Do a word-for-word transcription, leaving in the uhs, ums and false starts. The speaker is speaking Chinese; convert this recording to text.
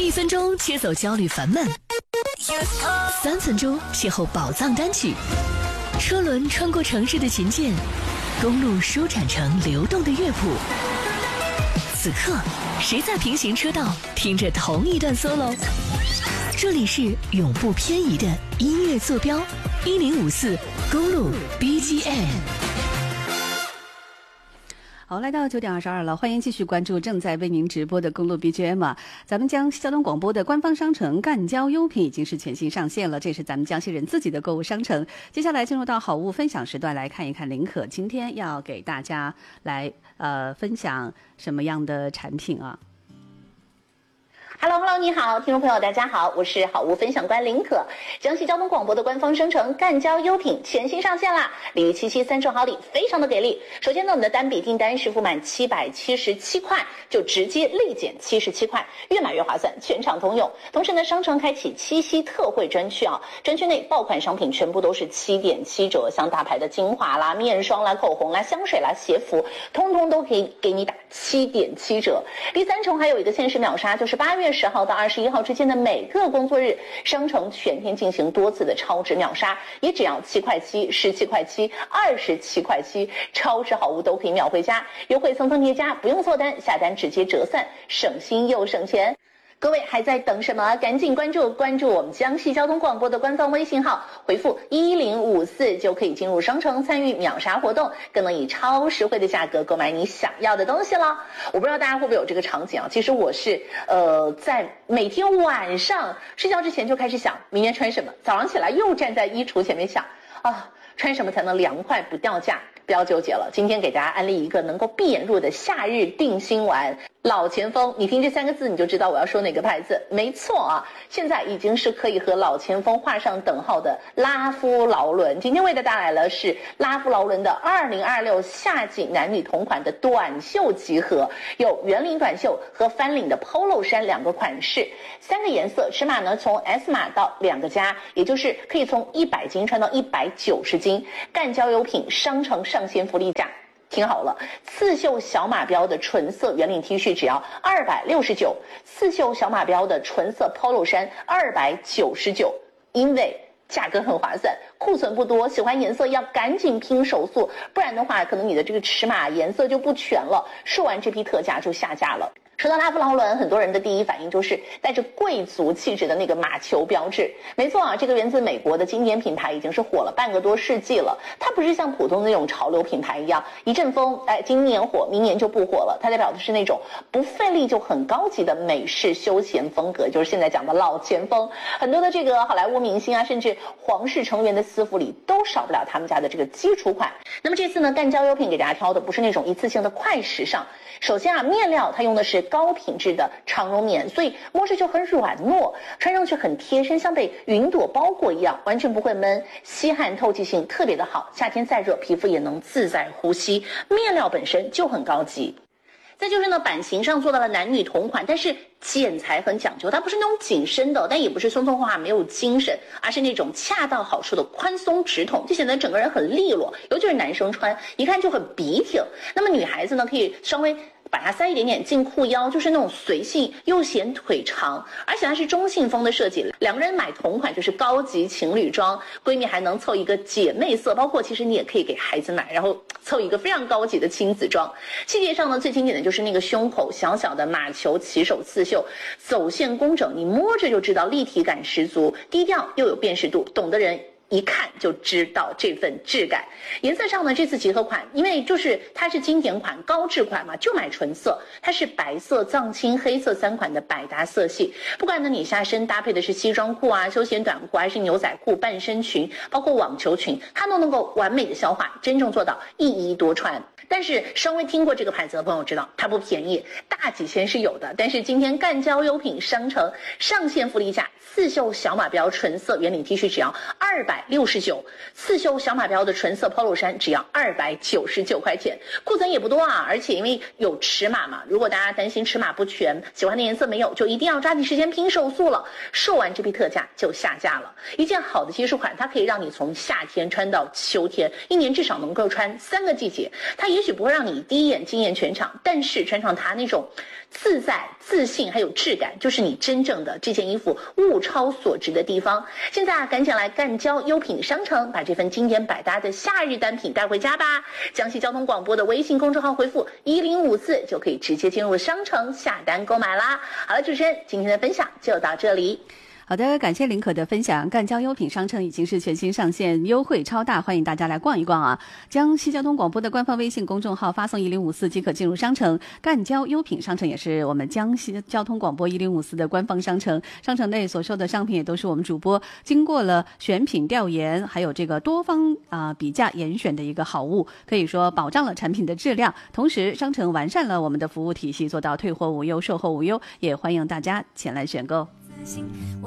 一分钟切走焦虑烦闷，三分钟邂逅宝藏单曲。车轮穿过城市的琴键，公路舒展成流动的乐谱。此刻，谁在平行车道听着同一段 solo？ 这里是永不偏移的音乐坐标，一零五四公路 B G M。 好，来到九点二十二了，欢迎继续关注正在为您直播的公路 B G M 啊。咱们江西交通广播的官方商城赣交优品已经是全新上线了，这是咱们江西人自己的购物商城。接下来进入到好物分享时段，来看一看林可今天要给大家来呃分享什么样的产品啊。 Hello Hello， 你好，听众朋友大家好，我是好物分享官林可。江西交通广播的官方商城赣交优品全新上线啦，礼遇七七三重好礼非常的给力。首先呢，我们的单笔订单是付满七百七十七块就直接立减七十七块，越买越划算，全场通用。同时呢，商城开启七夕特惠专区啊，专区内爆款商品全部都是七点七折，像大牌的精华啦、面霜啦、口红啦、香水啦、鞋服，通通都可以给你打七点七折。第三重还有一个限时秒杀，就是八月十号到二十一号之间的每个工作日，商城全天进行多次的超值秒杀，也只要七块七、十七块七、二十七块七，超值好物都可以秒回家，优惠层层叠加，不用做单，下单直接折算，省心又省钱。各位还在等什么？赶紧关注关注我们江西交通广播的官方微信号，回复一零五四就可以进入商城参与秒杀活动，更能以超实惠的价格购买你想要的东西了。我不知道大家会不会有这个场景啊？其实我是呃在每天晚上睡觉之前就开始想明天穿什么，早上起来又站在衣橱前面想啊，穿什么才能凉快不掉价？不要纠结了，今天给大家安利一个能够闭眼入的夏日定心丸。老前锋，你听这三个字你就知道我要说哪个牌子。没错啊，现在已经是可以和老前锋画上等号的拉夫劳伦。今天为大家带来了是拉夫劳伦的二零二六夏季男女同款的短袖集合，有圆领短袖和翻领的 polo 衫两个款式，三个颜色，尺码呢从 S 码到两个加，也就是可以从一百斤穿到一百九十斤。赣交优品商城上线福利价。听好了，刺绣小马标的纯色圆领 T 恤只要二百六十九，刺绣小马标的纯色 polo 衫二百九十九，因为价格很划算，库存不多，喜欢颜色要赶紧拼手速，不然的话可能你的这个尺码颜色就不全了，说完这批特价就下架了。说到拉夫劳伦，很多人的第一反应就是带着贵族气质的那个马球标志。没错啊，这个源自美国的经典品牌已经是火了半个多世纪了。它不是像普通的那种潮流品牌一样，一阵风，哎，今年火，明年就不火了。它代表的是那种不费力就很高级的美式休闲风格，就是现在讲的老前锋。很多的这个好莱坞明星啊，甚至皇室成员的私服里都少不了他们家的这个基础款。那么这次呢，赣交优品给大家挑的不是那种一次性的快时尚。首先啊，面料它用的是高品质的长绒棉，所以摸着就很软糯，穿上去很贴身，像被云朵包裹一样，完全不会闷，吸汗透气性特别的好，夏天再热皮肤也能自在呼吸，面料本身就很高级。再就是呢，版型上做到了男女同款，但是剪裁很讲究，它不是那种紧身的，但也不是松松垮垮没有精神，而是那种恰到好处的宽松直筒，就显得整个人很利落，尤其是男生穿一看就很笔挺。那么女孩子呢，可以稍微把它塞一点点进裤腰，就是那种随性又显腿长，而且它是中性风的设计，两个人买同款就是高级情侣装，闺蜜还能凑一个姐妹色，包括其实你也可以给孩子买，然后凑一个非常高级的亲子装。细节上呢，最经典的就是那个胸口小小的马球起手刺绣，走线工整，你摸着就知道立体感十足，低调又有辨识度，懂的人一看就知道这份质感。颜色上呢，这次集合款因为就是它是经典款高质款嘛，就买纯色，它是白色藏青黑色三款的百搭色系。不管呢你下身搭配的是西装裤啊、休闲短裤，还是牛仔裤、半身裙，包括网球裙，它都能够完美的消化，真正做到一衣多穿。但是稍微听过这个牌子的朋友知道它不便宜，大几千是有的。但是今天赣交优品商城上线福利价，刺绣小马标纯色圆领 T 恤只要二百百六十九，刺绣小马标的纯色 polo 衫只要二百九十九块钱，库存也不多啊，而且因为有尺码嘛，如果大家担心尺码不全，喜欢的颜色没有，就一定要抓紧时间拼手速了，售完这批特价就下架了。一件好的基础款，它可以让你从夏天穿到秋天，一年至少能够穿三个季节。它也许不会让你第一眼惊艳全场，但是穿上它那种自在、自信还有质感，就是你真正的这件衣服物超所值的地方。现在啊，赶紧来赣交优品商城，把这份经典百搭的夏日单品带回家吧。江西交通广播的微信公众号回复一零五四就可以直接进入商城下单购买啦。好了，主持人，今天的分享就到这里。 好的，感谢林可的分享。赣交优品商城已经是全新上线，优惠超大，欢迎大家来逛一逛啊！江西交通广播的官方微信公众号发送一零五四即可进入商城。赣交优品商城也是我们江西交通广播一零五四的官方商城，商城内所售的商品也都是我们主播经过了选品调研，还有这个多方啊、呃、比价严选的一个好物，可以说保障了产品的质量。同时，商城完善了我们的服务体系，做到退货无忧、售后无忧，也欢迎大家前来选购。